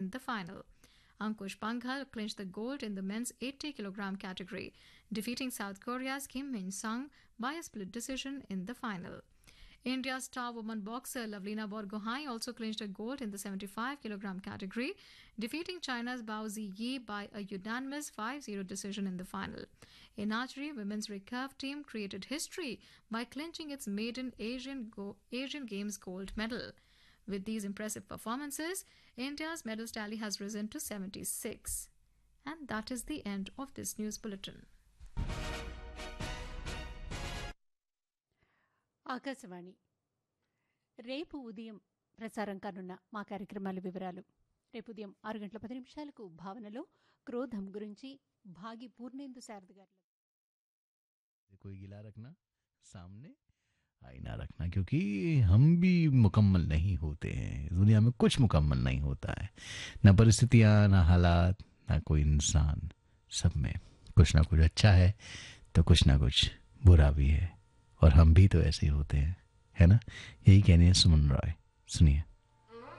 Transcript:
in the final. Ankush Panghal clinched the gold in the men's 80 kg category, defeating South Korea's Kim Min-sung by a split decision in the final. India's star woman boxer Lavlina Borgohain also clinched a gold in the 75 kg category, defeating China's Bao Ziyi by a unanimous 5-0 decision in the final. In archery, women's recurve team created history by clinching its maiden Asian Games gold medal. With these impressive performances, India's medals tally has risen to 76. And that is the end of this news bulletin. Akashvani రేపు ఉదయం ప్రసారం కానున్న మా కార్యక్రమాల వివరాలు. రేపు ఉదయం 6:10 భావనలో క్రోధం గురించి భాగి పూర్ణేందు శారద గారు. कोई गिला रखना सामने आईना रखना, क्योंकि हम भी मुकम्मल नहीं होते हैं. दुनिया में कुछ मुकम्मल नहीं होता है, ना परिस्थितियाँ, ना हालात, ना कोई इंसान. सब में कुछ ना कुछ अच्छा है तो कुछ ना कुछ बुरा भी है, और हम भी तो ऐसे ही होते हैं, है ना. यही कहने हैं सुमन रॉय. सुनिए.